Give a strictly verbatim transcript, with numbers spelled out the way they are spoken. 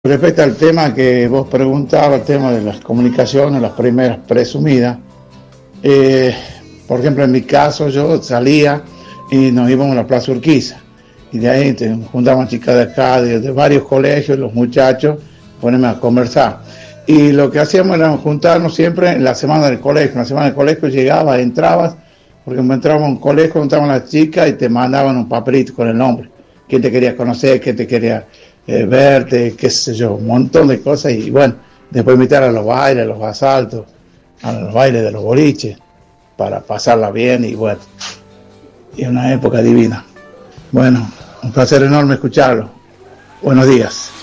Respecto al tema que vos preguntabas, el tema de las comunicaciones, las primeras presumidas, eh, por ejemplo, en mi caso yo salía y nos íbamos a la Plaza Urquiza, y de ahí te juntaban chicas de acá, de, de varios colegios, los muchachos, ponerme a conversar. Y lo que hacíamos era juntarnos siempre en la semana del colegio. En la semana del colegio llegabas, entrabas, porque entrábamos a un colegio, juntaban a las chicas y te mandaban un papelito con el nombre. Quién te quería conocer, quién te quería eh, verte, qué sé yo, un montón de cosas. Y bueno, después invitar a los bailes, a los asaltos, a los bailes de los boliches, para pasarla bien y bueno, y una época divina. Bueno, un placer enorme escucharlo. Buenos días.